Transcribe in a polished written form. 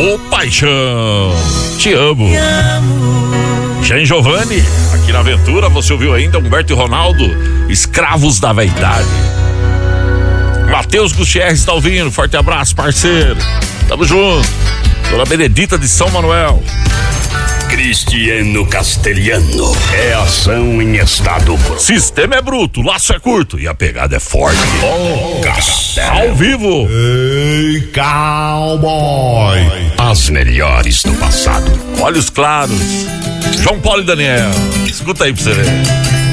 Ô paixão, te amo. Jean Giovanni, aqui na Aventura, você ouviu ainda Humberto e Ronaldo, Escravos da Vaidade. Matheus Gutierrez está ouvindo, forte abraço, parceiro. Tamo junto. Dona Benedita de São Manuel. Cristiano Castelhano, é ação em estado puro. Sistema é bruto, laço é curto e a pegada é forte. Oh, Castelo. Ao vivo. Ei, cowboy. As melhores do passado. Olhos claros. João Paulo e Daniel. Escuta aí pra você ver.